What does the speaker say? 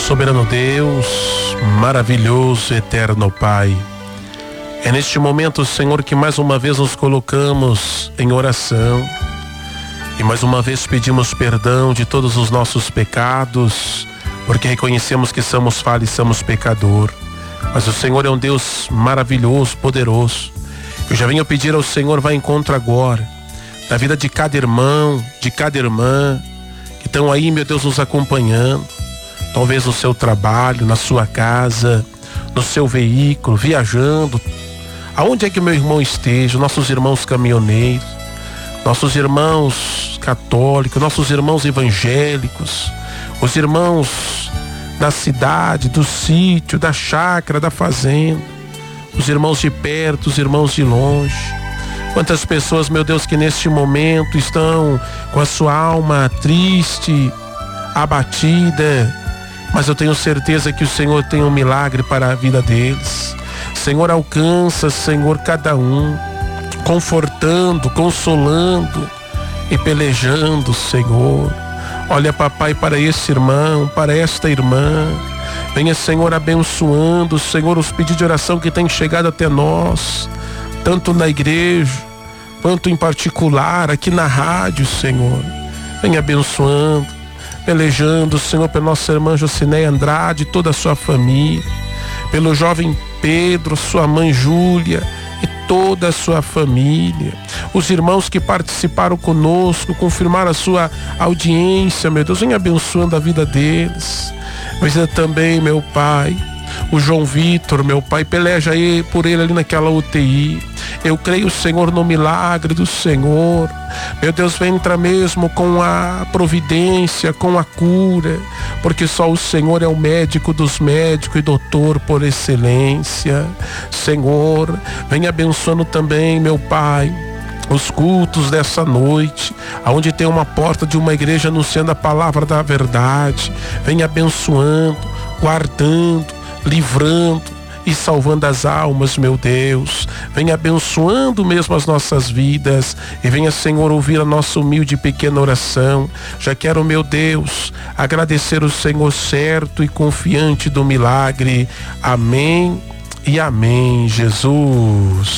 Soberano Deus, maravilhoso, eterno Pai, é neste momento, Senhor, que mais uma vez nos colocamos em oração e mais uma vez pedimos perdão de todos os nossos pecados, porque reconhecemos que somos falhos e somos pecador. Mas o Senhor é um Deus maravilhoso, poderoso. Eu já venho pedir ao Senhor, vai encontro agora na vida de cada irmão, de cada irmã que estão aí, meu Deus, nos acompanhando, talvez no seu trabalho, na sua casa, no seu veículo, viajando, aonde é que meu irmão esteja, nossos irmãos caminhoneiros, nossos irmãos católicos, nossos irmãos evangélicos, os irmãos da cidade, do sítio, da chácara, da fazenda, os irmãos de perto, os irmãos de longe. Quantas pessoas, meu Deus, que neste momento estão com a sua alma triste, abatida, mas eu tenho certeza que o Senhor tem um milagre para a vida deles. Senhor, alcança, Senhor, cada um, confortando, consolando e pelejando, Senhor. Olha, papai, para esse irmão, para esta irmã. Venha, Senhor, abençoando, Senhor, os pedidos de oração que têm chegado até nós, tanto na igreja, quanto em particular aqui na rádio, Senhor. Venha abençoando, pelejando, Senhor, pela nossa irmã Jocineia Andrade, toda a sua família, pelo jovem Pedro, sua mãe Júlia e toda a sua família, os irmãos que participaram conosco, confirmaram a sua audiência, meu Deus, venha abençoando a vida deles. Mas também, meu Pai, o João Vitor, meu Pai, peleja aí por ele ali naquela UTI. Eu creio, Senhor, no milagre do Senhor. Meu Deus, entra mesmo com a providência, com a cura, porque só o Senhor é o médico dos médicos e doutor por excelência. Senhor, venha abençoando também, meu Pai, os cultos dessa noite, aonde tem uma porta de uma igreja anunciando a palavra da verdade. Venha abençoando, guardando, livrando e salvando as almas, meu Deus. Venha abençoando mesmo as nossas vidas e venha, Senhor, ouvir a nossa humilde e pequena oração. Já quero, meu Deus, agradecer o Senhor certo e confiante do milagre. Amém e amém, Jesus.